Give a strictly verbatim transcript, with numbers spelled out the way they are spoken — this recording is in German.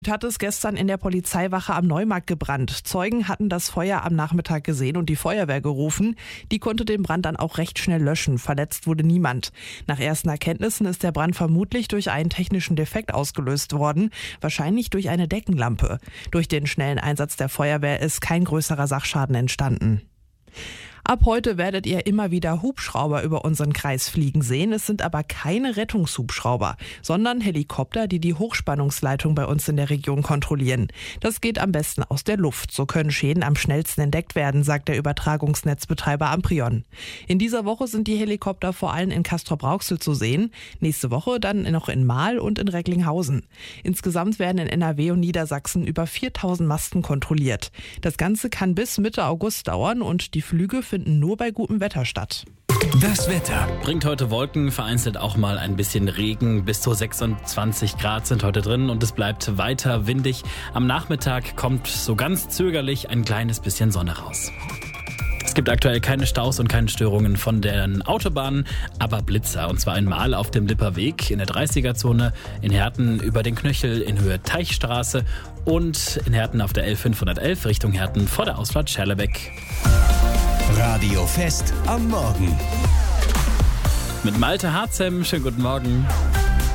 Hat es gestern in der Polizeiwache am Neumarkt gebrannt. Zeugen hatten das Feuer am Nachmittag gesehen und die Feuerwehr gerufen. Die konnte den Brand dann auch recht schnell löschen. Verletzt wurde niemand. Nach ersten Erkenntnissen ist der Brand vermutlich durch einen technischen Defekt ausgelöst worden, wahrscheinlich durch eine Deckenlampe. Durch den schnellen Einsatz der Feuerwehr ist kein größerer Sachschaden entstanden. Ab heute werdet ihr immer wieder Hubschrauber über unseren Kreis fliegen sehen. Es sind aber keine Rettungshubschrauber, sondern Helikopter, die die Hochspannungsleitung bei uns in der Region kontrollieren. Das geht am besten aus der Luft. So können Schäden am schnellsten entdeckt werden, sagt der Übertragungsnetzbetreiber Amprion. In dieser Woche sind die Helikopter vor allem in Castrop-Rauxel zu sehen. Nächste Woche dann noch in Marl und in Recklinghausen. Insgesamt werden in N R W und Niedersachsen über viertausend Masten kontrolliert. Das Ganze kann bis Mitte August dauern und die Flüge finden nur bei gutem Wetter statt. Das Wetter bringt heute Wolken, vereinzelt auch mal ein bisschen Regen. Bis zu sechsundzwanzig Grad sind heute drin und es bleibt weiter windig. Am Nachmittag kommt so ganz zögerlich ein kleines bisschen Sonne raus. Es gibt aktuell keine Staus und keine Störungen von den Autobahnen, aber Blitzer. Und zwar einmal auf dem Lipperweg in der dreißiger-Zone, in Herten über den Knöchel in Höhe Teichstraße und in Herten auf der L fünfhundertelf Richtung Herten vor der Ausfahrt Scherlebeck. Radio Fest am Morgen. Mit Malte Harzem, schönen guten Morgen.